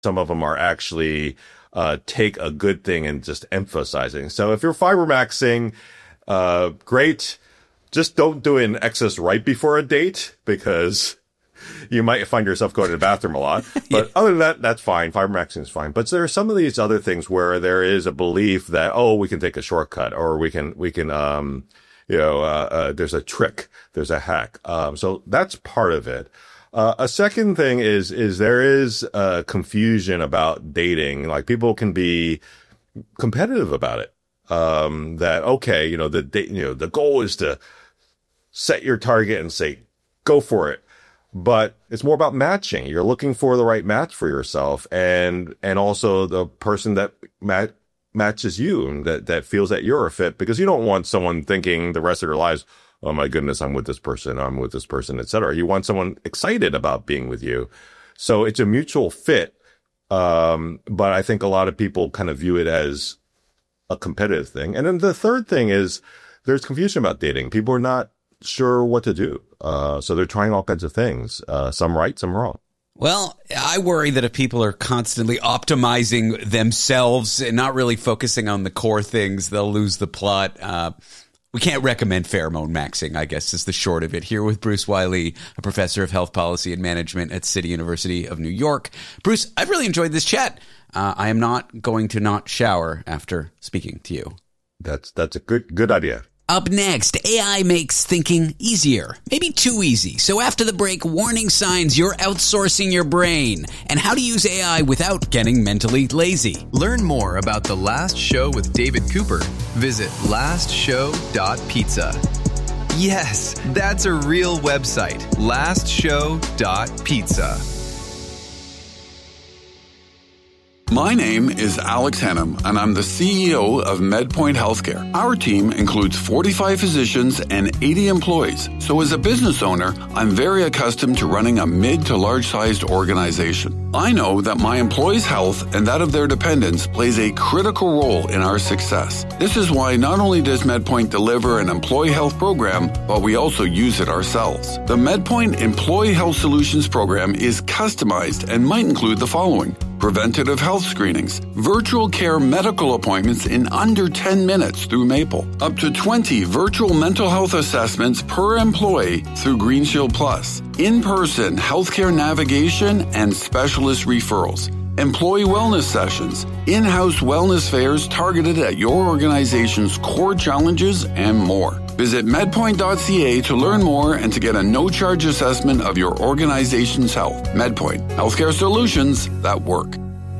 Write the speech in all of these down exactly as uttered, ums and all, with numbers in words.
Some of them are actually uh, take a good thing and just emphasizing. So if you're fiber maxing, uh, great. Just don't do it in excess right before a date, because you might find yourself going to the bathroom a lot. But yeah. Other than that, that's fine. Fiber maxing is fine. But there are some of these other things where there is a belief that, oh, we can take a shortcut, or we can, we can, um, you know, uh, uh, there's a trick, there's a hack. Um, so that's part of it. Uh, a second thing is, is there is uh confusion about dating. Like, people can be competitive about it. Um, that, okay, you know, the, you know, the goal is to set your target and say, go for it. But it's more about matching. You're looking for the right match for yourself, and, and also the person that mat- matches you, and that, that feels that you're a fit, because you don't want someone thinking the rest of their lives, oh my goodness, I'm with this person, I'm with this person, et cetera. You want someone excited about being with you. So it's a mutual fit. Um, but I think a lot of people kind of view it as a competitive thing. And then the third thing is there's confusion about dating. People are not sure what to do. Uh, so they're trying all kinds of things. Uh, some right, some wrong. Well, I worry that if people are constantly optimizing themselves and not really focusing on the core things, they'll lose the plot. Uh, We can't recommend pheromone maxing, I guess, is the short of it. Here with Bruce Wiley, a professor of health policy and management at City University of New York. Bruce, I've really enjoyed this chat. Uh, I am not going to not shower after speaking to you. That's that's a good good idea. Up next, A I makes thinking easier, maybe too easy. So after the break, warning signs you're outsourcing your brain, and how to use A I without getting mentally lazy. Learn more about The Last Show with David Cooper. Visit last show dot pizza. Yes, that's a real website, last show dot pizza. My name is Alex Hannum, and I'm the C E O of MedPoint Healthcare. Our team includes forty-five physicians and eighty employees. So as a business owner, I'm very accustomed to running a mid to large-sized organization. I know that my employees' health and that of their dependents plays a critical role in our success. This is why not only does MedPoint deliver an employee health program, but we also use it ourselves. The MedPoint Employee Health Solutions program is customized and might include the following: preventative health screenings, virtual care medical appointments in under ten minutes through Maple, up to twenty virtual mental health assessments per employee through GreenShield Plus, in-person healthcare navigation and specialist referrals, employee wellness sessions, in-house wellness fairs targeted at your organization's core challenges, and more. Visit medpoint dot c a to learn more and to get a no-charge assessment of your organization's health. MedPoint, healthcare solutions that work.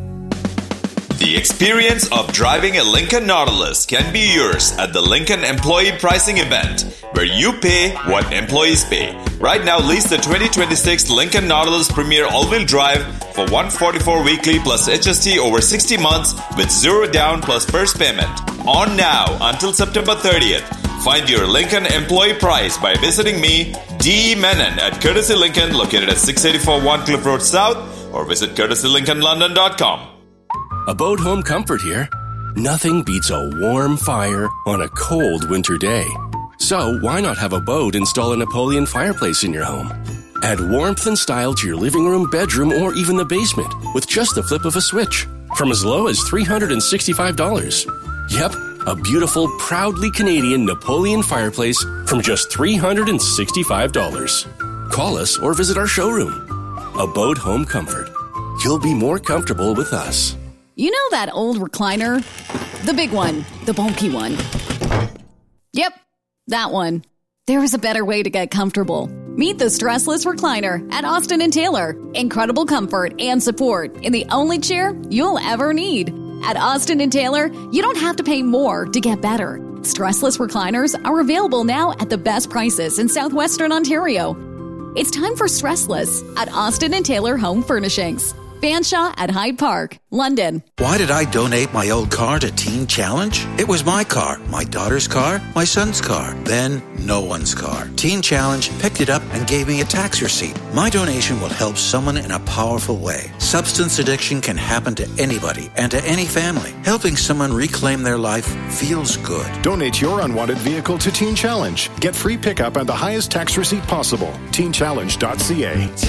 The experience of driving a Lincoln Nautilus can be yours at the Lincoln Employee Pricing Event, where you pay what employees pay. Right now, lease the twenty twenty-six Lincoln Nautilus Premier All-Wheel Drive for one hundred forty-four dollars weekly plus H S T over sixty months with zero down plus first payment. On now until September thirtieth. Find your Lincoln employee price by visiting me, D. Menon, at Courtesy Lincoln, located at six eighty-four One Cliff Road South, or visit courtesy lincoln london dot com. Abode Home Comfort here. Nothing beats a warm fire on a cold winter day. So why not have Abode install a Napoleon fireplace in your home? Add warmth and style to your living room, bedroom, or even the basement with just the flip of a switch from as low as three hundred sixty-five dollars. Yep, a beautiful, proudly Canadian Napoleon fireplace from just three hundred sixty-five dollars. Call us or visit our showroom. Abode Home Comfort. You'll be more comfortable with us. You know that old recliner? The big one, the bulky one. Yep, that one. There is a better way to get comfortable. Meet the Stressless Recliner at Austin and Taylor. Incredible comfort and support in the only chair you'll ever need. At Austin and Taylor, you don't have to pay more to get better. Stressless recliners are available now at the best prices in southwestern Ontario. It's time for Stressless at Austin and Taylor Home Furnishings. Fanshawe at Hyde Park, London. Why did I donate my old car to Teen Challenge? It was my car, my daughter's car, my son's car, then no one's car. Teen Challenge picked it up and gave me a tax receipt. My donation will help someone in a powerful way. Substance addiction can happen to anybody and to any family. Helping someone reclaim their life feels good. Donate your unwanted vehicle to Teen Challenge. Get free pickup and the highest tax receipt possible. teen challenge dot c a.